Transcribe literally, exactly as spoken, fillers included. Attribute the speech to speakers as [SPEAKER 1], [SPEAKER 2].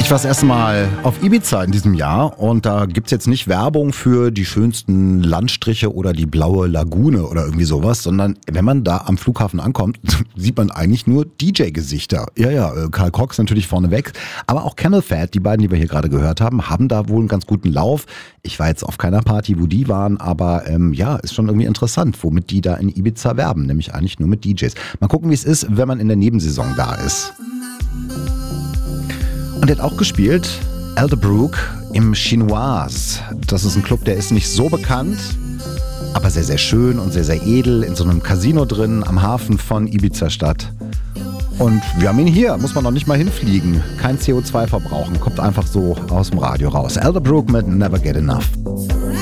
[SPEAKER 1] Ich war das erste Mal auf Ibiza in diesem Jahr und da gibt's jetzt nicht Werbung für die schönsten Landstriche oder die blaue Lagune oder irgendwie sowas, sondern wenn man da am Flughafen ankommt, sieht man eigentlich nur D J-Gesichter. Ja, ja, Carl Cox natürlich vorneweg, aber auch Camel Fat, die beiden, die wir hier gerade gehört haben, haben da wohl einen ganz guten Lauf. Ich war jetzt auf keiner Party, wo die waren, aber ähm, ja, ist schon irgendwie interessant, womit die da in Ibiza werben, nämlich eigentlich nur mit D Js. Mal gucken, wie es ist, wenn man in der Nebensaison da ist. Und er hat auch gespielt, Elderbrook im Chinoise. Das ist ein Club, der ist nicht so bekannt, aber sehr, sehr schön und sehr, sehr edel. In so einem Casino drin am Hafen von Ibiza-Stadt. Und wir haben ihn hier, muss man noch nicht mal hinfliegen. Kein C O zwei verbrauchen, kommt einfach so aus dem Radio raus. Elderbrook mit Never Get Enough.